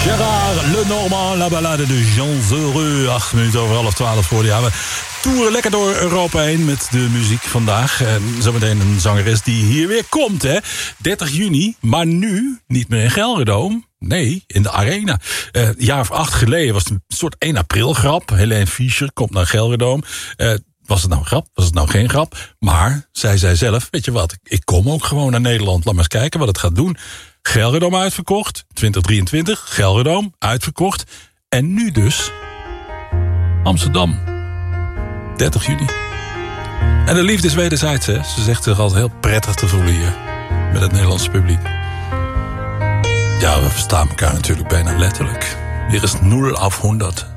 Gérard Lenormand, La Ballade de Jean Heureux. 8 minuten over 11:12 voor de jaar. We toeren lekker door Europa heen met de muziek vandaag. En zometeen een zangeres die hier weer komt, hè. 30 juni, maar nu niet meer in Gelredome. Nee, in de Arena. Een jaar of 8 geleden was het een soort 1 april grap. Helene Fischer komt naar Gelredome. Was het nou een grap? Was het nou geen grap? Maar zij zei zelf, weet je wat, ik kom ook gewoon naar Nederland. Laat maar eens kijken wat het gaat doen. Gelredome uitverkocht, 2023. Gelredome uitverkocht. En nu dus Amsterdam, 30 juni. En de liefde is wederzijds, hè. Ze zegt zich altijd heel prettig te voelen hier met het Nederlandse publiek. Ja, we verstaan elkaar natuurlijk bijna letterlijk. Hier is 0 auf 100.